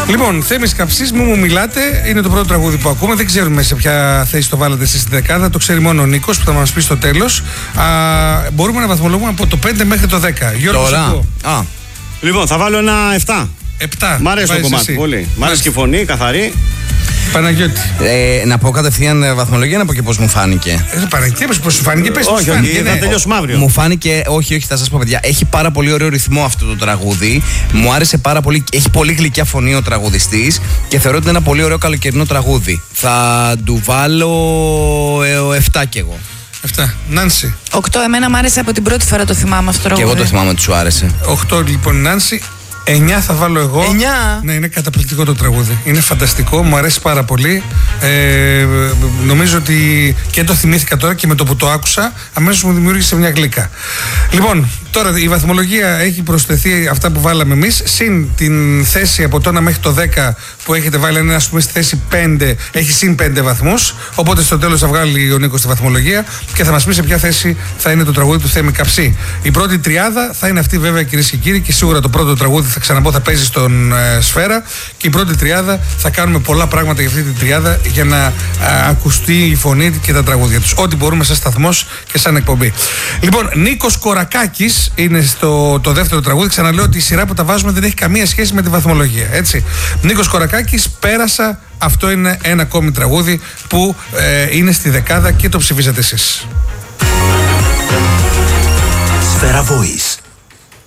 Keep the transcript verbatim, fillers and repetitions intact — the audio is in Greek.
Λοιπόν, Θέμης Καψής, μου μου μιλάτε, είναι το πρώτο τραγούδι που ακούμε. Δεν ξέρουμε σε ποια θέση το βάλατε εσείς στη δεκάδα. Το ξέρει μόνο ο Νίκος που θα μας πει στο τέλος. Α, μπορούμε να βαθμολογούμε από το πέντε μέχρι το δέκα. Γιώργο, τώρα. Α. Λοιπόν, θα βάλω ένα επτά. επτά. Μ' αρέσει το κομμάτι εσύ. πολύ. Μ' αρέσει και η φωνή, καθαρή. Παναγιώτη. Ε, να πω κατευθείαν βαθμολογία, να πω και πώς μου φάνηκε. Ε, Παναγιώτη, πώς σου φάνηκε, πες όχι, όχι, θα τελειώσουμε αύριο. Μου φάνηκε, όχι, όχι, θα σας πω, παιδιά. Έχει πάρα πολύ ωραίο ρυθμό αυτό το τραγούδι. Μου άρεσε πάρα πολύ. Έχει πολύ γλυκιά φωνή ο τραγουδιστής και θεωρώ ότι είναι ένα πολύ ωραίο καλοκαιρινό τραγούδι. Θα του βάλω ε, επτά κι εγώ. επτά. Νάνση. οκτώ. Εμένα μου άρεσε από την πρώτη φορά, το θυμάμαι αυτό το τραγούδι. Και εγώ το θυμάμαι ότι σου άρεσε. οκτώ λοιπόν Νάνση. εννιά θα βάλω εγώ. εννιά. Ναι, είναι καταπληκτικό το τραγούδι. Είναι φανταστικό, μου αρέσει πάρα πολύ. Ε, νομίζω ότι και το θυμήθηκα τώρα και με το που το άκουσα, αμέσως μου δημιούργησε μια γλύκα. Λοιπόν, τώρα η βαθμολογία έχει προσθεθεί αυτά που βάλαμε εμείς, συν την θέση από το ένα μέχρι το δέκα που έχετε βάλει, είναι ας πούμε στη θέση πέντε, έχει συν πέντε βαθμούς. Οπότε στο τέλος θα βγάλει ο Νίκος τη βαθμολογία και θα μας πει σε ποια θέση θα είναι το τραγούδι του Θέμη Καψή. Η πρώτη τριάδα θα είναι αυτή βέβαια, κυρίες και κύριοι, και σίγουρα το πρώτο τραγούδι θα ξαναπώ θα παίζει στον ε, Σφαίρα, και η πρώτη τριάδα θα κάνουμε πολλά πράγματα για αυτή την τριάδα για να α, ακουστεί η φωνή και τα τραγούδια τους. Ό,τι μπορούμε σαν σταθμός και σαν εκπομπή. Λοιπόν, Νίκος Κορακάκης είναι στο το δεύτερο τραγούδι. Ξαναλέω ότι η σειρά που τα βάζουμε δεν έχει καμία σχέση με τη βαθμολογία. Έτσι. Νίκος Κορακάκης, Πέρασα. Αυτό είναι ένα ακόμη τραγούδι που ε, είναι στη δεκάδα και το ψηφίσατε εσείς. Σφαίρα Voice.